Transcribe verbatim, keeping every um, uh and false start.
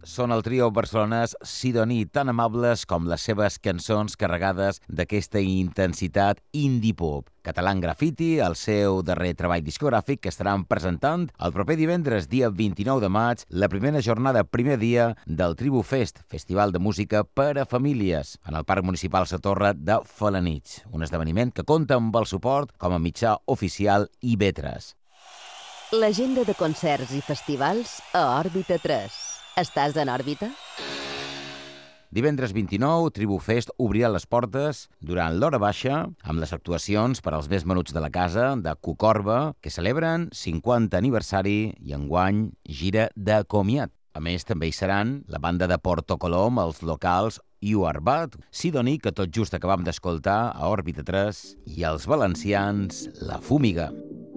són el trio barcelonès Sidoní, tan amables com les seves cançons carregades d'aquesta intensitat indie pop. Catalan Graffiti, el seu darrer treball discogràfic, que estaran presentant el proper divendres, dia vint-i-nou de maig, la primera jornada, primer dia del Tribu Fest, festival de música per a famílies, en el Parc Municipal Sa Torre de Felanitx. Un esdeveniment que compta amb el suport com a mitjà oficial i Vetres. L'agenda de concerts i festivals a Òrbita tres. Estàs en òrbita? Divendres vint-i-nou, Tribu Fest obrirà les portes durant l'hora baixa amb les actuacions per als més menuts de la casa de Cucorba, que celebren cinquanta aniversari i enguany gira de comiat. A més, també hi seran la banda de Porto Colom, els locals You Are Bad, Sidoní, que tot just acabam d'escoltar a Òrbita tres, i els valencians La Fúmiga.